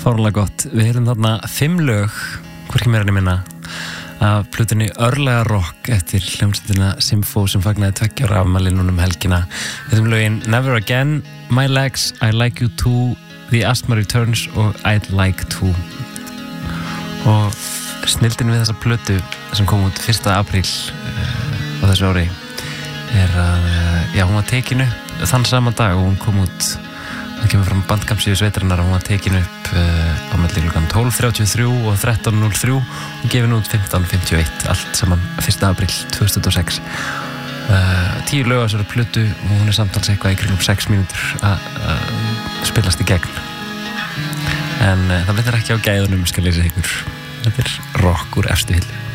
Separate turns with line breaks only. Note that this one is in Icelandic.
Fáránlega gott. Við heyrum þarna 5 lög, hvorki meira en minna, af plötunni Örlega Rock eftir hljómsveitina Symfó sem fagnaði 2 ára afmæli núna helgina. Þessum lögin Never Again, My Legs, I Like You Too, The Asthma Returns og I'd Like To. Og snildin við þessa plötu sem kom út 1. apríl á þessu ári að hún var tekin upp þann sama dag og hún kom út. Það kemur fram bandkampsíðu sveitarinnar og hún var tekin upp á milli klukkan 12:33 og 13:03 og gefin út 15:51, allt saman 1. apríl 2006. 10 lög á þessari plötu og hún samtals eitthvað í kringum 6 mínútur að spilast í gegn. En það veitir ekki á gæðunum, skal ég segja ykkur. Þetta rock úr efstu hillu.